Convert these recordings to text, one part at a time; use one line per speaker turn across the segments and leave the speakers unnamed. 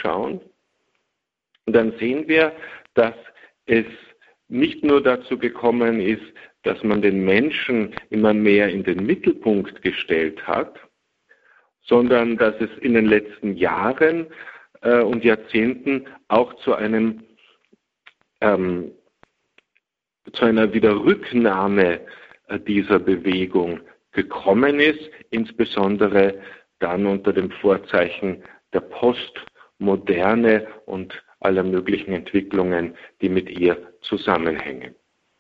anschauen, dann sehen wir, dass es nicht nur dazu gekommen ist, dass man den Menschen immer mehr in den Mittelpunkt gestellt hat, sondern dass es in den letzten Jahren und Jahrzehnten auch zu einer Wiederrücknahme dieser Bewegung gekommen ist, insbesondere dann unter dem Vorzeichen der Postmoderne und aller möglichen Entwicklungen, die mit ihr zusammenhängen.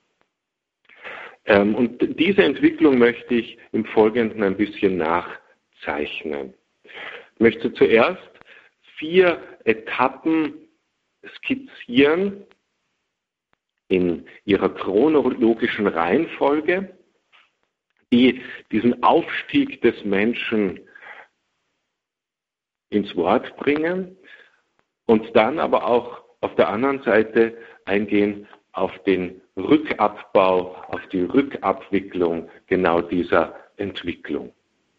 Und diese Entwicklung möchte ich im Folgenden ein bisschen nachzeichnen. Ich möchte zuerst 4 Etappen skizzieren in ihrer chronologischen Reihenfolge, die diesen Aufstieg des Menschen ins Wort bringen und dann aber auch auf der anderen Seite eingehen auf den Rückabbau, auf die Rückabwicklung genau dieser Entwicklung.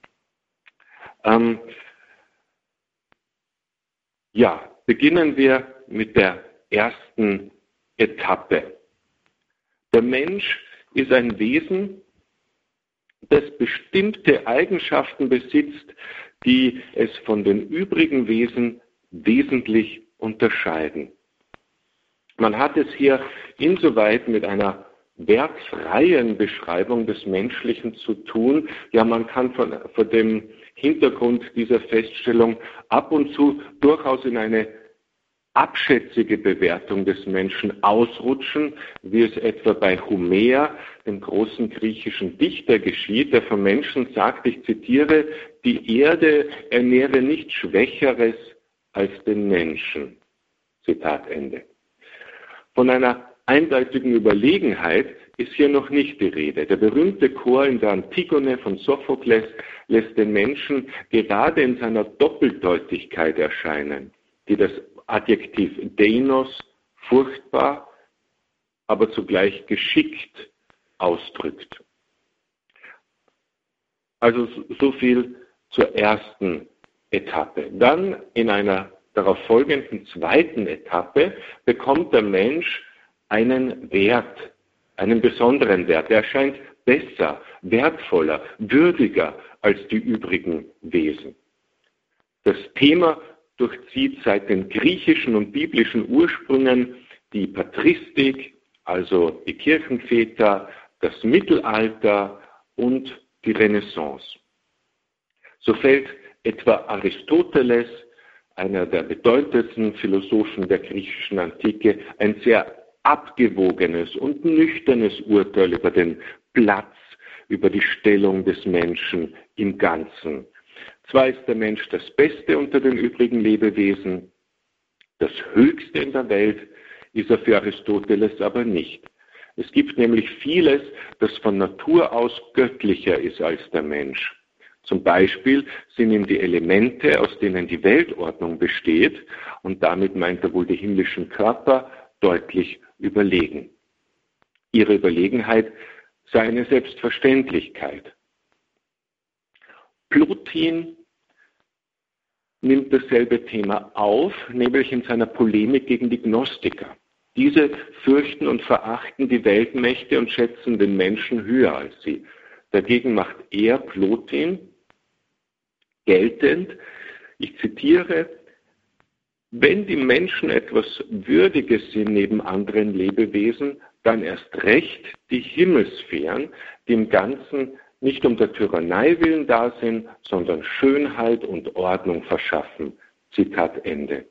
Beginnen wir mit der ersten Etappe. Der Mensch ist ein Wesen, das bestimmte Eigenschaften besitzt, die es von den übrigen Wesen wesentlich unterscheiden. Man hat es hier insoweit mit einer werkfreien Beschreibung des Menschlichen zu tun. Ja, man kann vor dem Hintergrund dieser Feststellung ab und zu durchaus in eine abschätzige Bewertung des Menschen ausrutschen, wie es etwa bei Homer, dem großen griechischen Dichter, geschieht, der vom Menschen sagt, ich zitiere, die Erde ernähre nichts Schwächeres als den Menschen. Zitat Ende. Von einer eindeutigen Überlegenheit ist hier noch nicht die Rede. Der berühmte Chor in der Antigone von Sophokles lässt den Menschen gerade in seiner Doppeldeutigkeit erscheinen, die das Adjektiv Deinos, furchtbar, aber zugleich geschickt ausdrückt. Also so viel zur ersten Etappe. Dann in einer darauf folgenden zweiten Etappe bekommt der Mensch einen Wert, einen besonderen Wert. Er erscheint besser, wertvoller, würdiger als die übrigen Wesen. Das Thema durchzieht seit den griechischen und biblischen Ursprüngen die Patristik, also die Kirchenväter, das Mittelalter und die Renaissance. So fällt etwa Aristoteles, einer der bedeutendsten Philosophen der griechischen Antike, ein sehr abgewogenes und nüchternes Urteil über den Platz, über die Stellung des Menschen im Ganzen. Zwar ist der Mensch das Beste unter den übrigen Lebewesen, das Höchste in der Welt ist er für Aristoteles aber nicht. Es gibt nämlich vieles, das von Natur aus göttlicher ist als der Mensch. Zum Beispiel sind ihm die Elemente, aus denen die Weltordnung besteht, und damit meint er wohl die himmlischen Körper, deutlich überlegen. Ihre Überlegenheit sei eine Selbstverständlichkeit. Plotin nimmt dasselbe Thema auf, nämlich in seiner Polemik gegen die Gnostiker. Diese fürchten und verachten die Weltmächte und schätzen den Menschen höher als sie. Dagegen macht er, Plotin, geltend, ich zitiere, wenn die Menschen etwas Würdiges sind neben anderen Lebewesen, dann erst recht die Himmelssphären, die im Ganzen nicht um der Tyrannei willen da sind, sondern Schönheit und Ordnung verschaffen. Zitat Ende.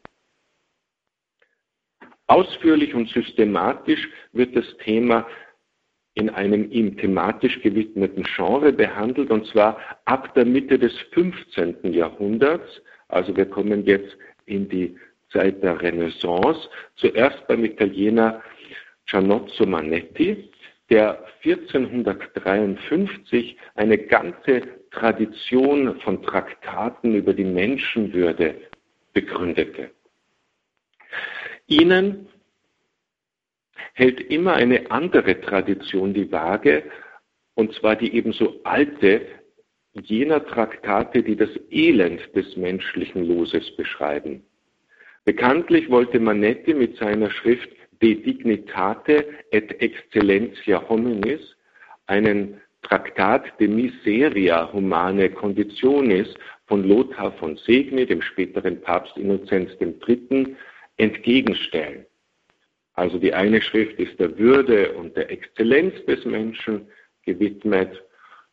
Ausführlich und systematisch wird das Thema in einem ihm thematisch gewidmeten Genre behandelt, und zwar ab der Mitte des 15. Jahrhunderts. Also wir kommen jetzt in die Zeit der Renaissance. Zuerst beim Italiener Giannozzo Manetti, der 1453 eine ganze Tradition von Traktaten über die Menschenwürde begründete. Ihnen hält immer eine andere Tradition die Waage, und zwar die ebenso alte jener Traktate, die das Elend des menschlichen Loses beschreiben. Bekanntlich wollte Manetti mit seiner Schrift De Dignitate et Excellentia Hominis einen Traktat de Miseria Humanae Conditionis von Lothar von Segni, dem späteren Papst Innozenz III., entgegenstellen. Also die eine Schrift ist der Würde und der Exzellenz des Menschen gewidmet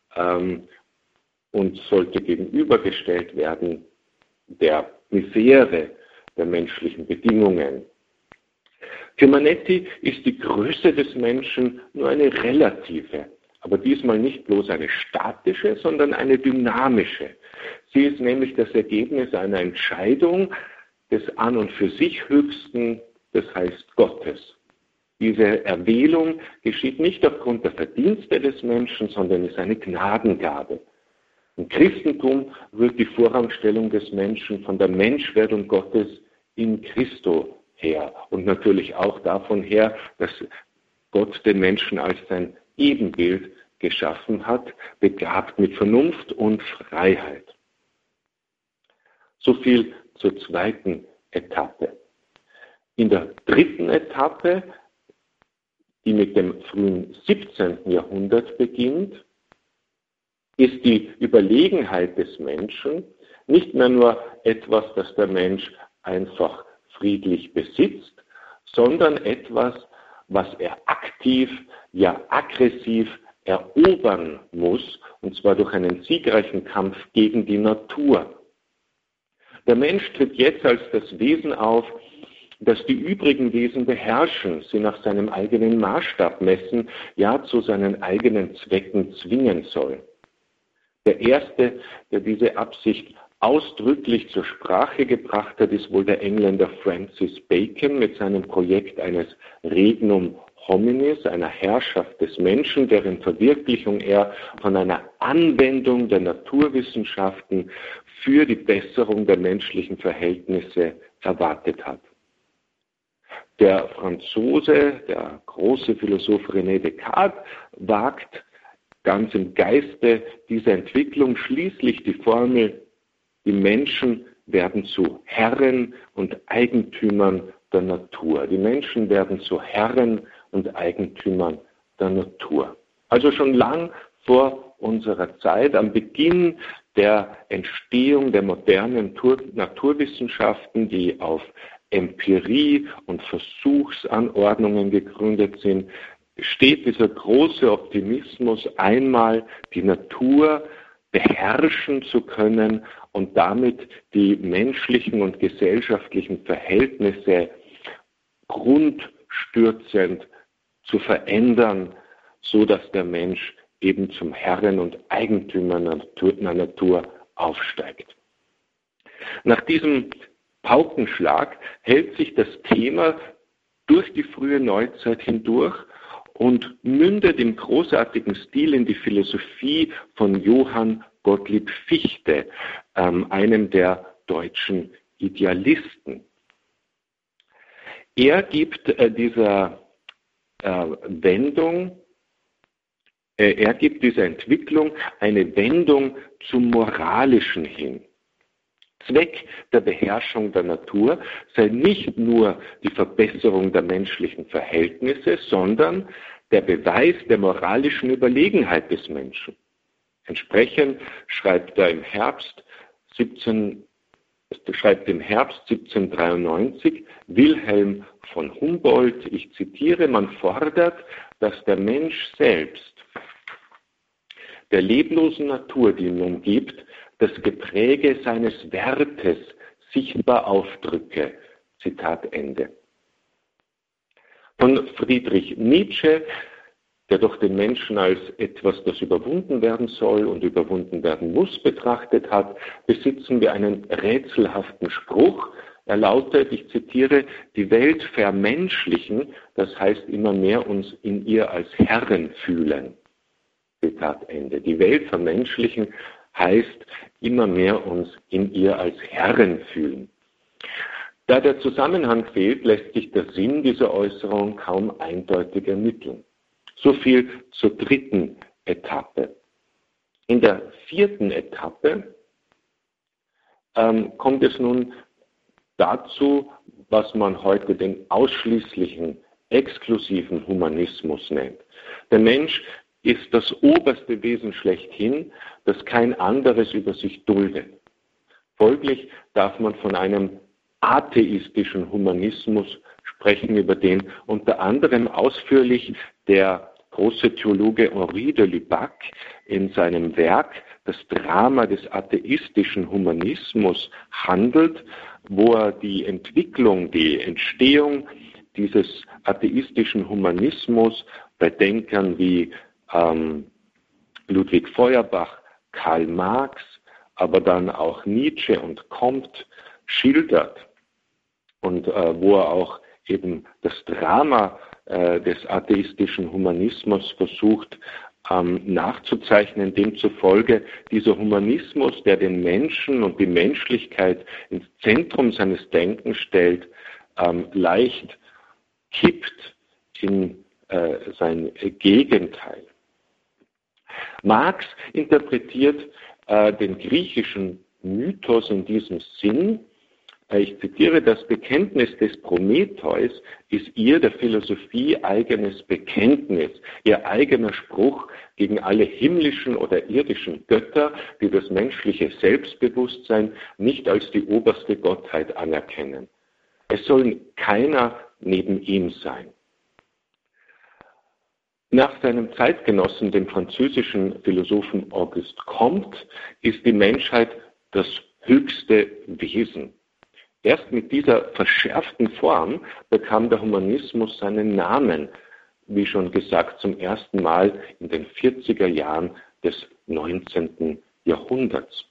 und sollte gegenübergestellt werden der Misere der menschlichen Bedingungen. Für Manetti ist die Größe des Menschen nur eine relative, aber diesmal nicht bloß eine statische, sondern eine dynamische. Sie ist nämlich das Ergebnis einer Entscheidung des an und für sich Höchsten, das heißt Gottes. Diese Erwählung geschieht nicht aufgrund der Verdienste des Menschen, sondern ist eine Gnadengabe. Im Christentum rührt die Vorrangstellung des Menschen von der Menschwerdung Gottes in Christo her und natürlich auch davon her, dass Gott den Menschen als sein Ebenbild geschaffen hat, begabt mit Vernunft und Freiheit. So viel zur zweiten Etappe. In der dritten Etappe, die mit dem frühen 17. Jahrhundert beginnt, ist die Überlegenheit des Menschen nicht mehr nur etwas, das der Mensch einfach friedlich besitzt, sondern etwas, was er aktiv, ja aggressiv erobern muss, und zwar durch einen siegreichen Kampf gegen die Natur. Der Mensch tritt jetzt als das Wesen auf, das die übrigen Wesen beherrschen, sie nach seinem eigenen Maßstab messen, ja zu seinen eigenen Zwecken zwingen soll. Der erste, der diese Absicht ausdrücklich zur Sprache gebracht hat, ist wohl der Engländer Francis Bacon mit seinem Projekt eines Regnum Hominis, einer Herrschaft des Menschen, deren Verwirklichung er von einer Anwendung der Naturwissenschaften für die Besserung der menschlichen Verhältnisse erwartet hat. Der Franzose, der große Philosoph René Descartes, wagt ganz im Geiste dieser Entwicklung schließlich die Formel: Die Menschen werden zu Herren und Eigentümern der Natur. Die Menschen werden zu Herren und Eigentümern der Natur. Also schon lang vor unserer Zeit, am Beginn der Entstehung der modernen Naturwissenschaften, die auf Empirie und Versuchsanordnungen gegründet sind, steht dieser große Optimismus, einmal die Natur beherrschen zu können und damit die menschlichen und gesellschaftlichen Verhältnisse grundstürzend zu verändern, so dass der Mensch eben zum Herren und Eigentümer der Natur aufsteigt. Nach diesem Paukenschlag hält sich das Thema durch die frühe Neuzeit hindurch und mündet im großartigen Stil in die Philosophie von Johann Gottlieb Fichte, einem der deutschen Idealisten. Er gibt dieser Entwicklung eine Wendung zum Moralischen hin. Zweck der Beherrschung der Natur sei nicht nur die Verbesserung der menschlichen Verhältnisse, sondern der Beweis der moralischen Überlegenheit des Menschen. Entsprechend schreibt im Herbst 1793 Wilhelm von Humboldt, ich zitiere: Man fordert, dass der Mensch selbst der leblosen Natur, die ihn umgibt, das Gepräge seines Wertes sichtbar aufdrücke. Zitat Ende. Von Friedrich Nietzsche, der doch den Menschen als etwas, das überwunden werden soll und überwunden werden muss, betrachtet hat, besitzen wir einen rätselhaften Spruch. Er lautet, ich zitiere: Die Welt vermenschlichen, das heißt immer mehr uns in ihr als Herren fühlen. Zitat Ende. Die Welt vermenschlichen heißt immer mehr uns in ihr als Herren fühlen. Da der Zusammenhang fehlt, lässt sich der Sinn dieser Äußerung kaum eindeutig ermitteln. So viel zur dritten Etappe. In der vierten Etappe kommt es nun dazu, was man heute den ausschließlichen, exklusiven Humanismus nennt. Der Mensch ist das oberste Wesen schlechthin, das kein anderes über sich duldet. Folglich darf man von einem atheistischen Humanismus sprechen, über den unter anderem ausführlich der große Theologe Henri de Lubac in seinem Werk Das Drama des atheistischen Humanismus handelt, wo er die Entwicklung, die Entstehung dieses atheistischen Humanismus bei Denkern wie Ludwig Feuerbach, Karl Marx, aber dann auch Nietzsche und Comte schildert und wo er auch eben das Drama des atheistischen Humanismus versucht nachzuzeichnen, demzufolge dieser Humanismus, der den Menschen und die Menschlichkeit ins Zentrum seines Denkens stellt, leicht kippt in sein Gegenteil. Marx interpretiert den griechischen Mythos in diesem Sinn. Ich zitiere: Das Bekenntnis des Prometheus ist ihr, der Philosophie, eigenes Bekenntnis, ihr eigener Spruch gegen alle himmlischen oder irdischen Götter, die das menschliche Selbstbewusstsein nicht als die oberste Gottheit anerkennen. Es soll keiner neben ihm sein. Nach seinem Zeitgenossen, dem französischen Philosophen Auguste Comte, ist die Menschheit das höchste Wesen. Erst mit dieser verschärften Form bekam der Humanismus seinen Namen, wie schon gesagt, zum ersten Mal in den 40er Jahren des 19. Jahrhunderts.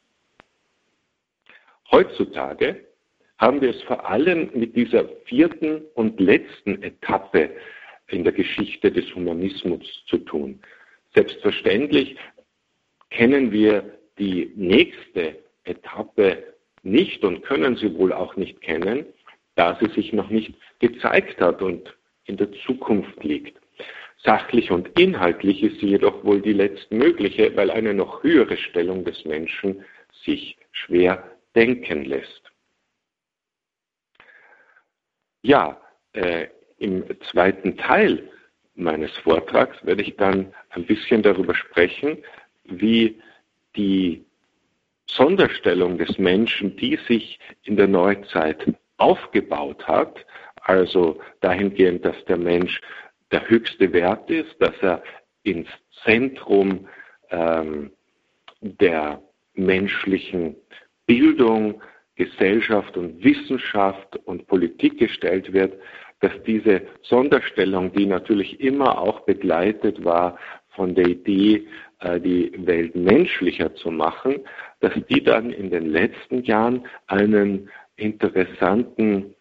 Heutzutage haben wir es vor allem mit dieser vierten und letzten Etappe in der Geschichte des Humanismus zu tun. Selbstverständlich kennen wir die nächste Etappe nicht und können sie wohl auch nicht kennen, da sie sich noch nicht gezeigt hat und in der Zukunft liegt. Sachlich und inhaltlich ist sie jedoch wohl die letztmögliche, weil eine noch höhere Stellung des Menschen sich schwer denken lässt. Ja, im zweiten Teil meines Vortrags werde ich dann ein bisschen darüber sprechen, wie die Sonderstellung des Menschen, die sich in der Neuzeit aufgebaut hat, also dahingehend, dass der Mensch der höchste Wert ist, dass er ins Zentrum der menschlichen Bildung, Gesellschaft und Wissenschaft und Politik gestellt wird, dass diese Sonderstellung, die natürlich immer auch begleitet war von der Idee, die Welt menschlicher zu machen, dass die dann in den letzten Jahren einer interessanten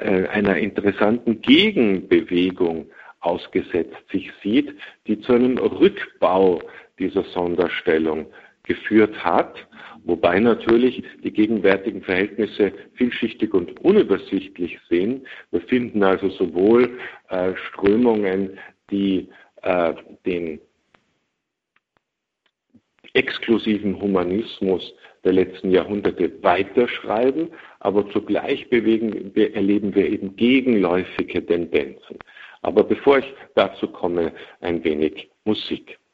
Gegenbewegung ausgesetzt sich sieht, die zu einem Rückbau dieser Sonderstellung geführt hat, wobei natürlich die gegenwärtigen Verhältnisse vielschichtig und unübersichtlich sind. Wir finden also sowohl Strömungen, die den exklusiven Humanismus der letzten Jahrhunderte weiterschreiben, aber zugleich erleben wir eben gegenläufige Tendenzen. Aber bevor ich dazu komme, ein wenig Musik.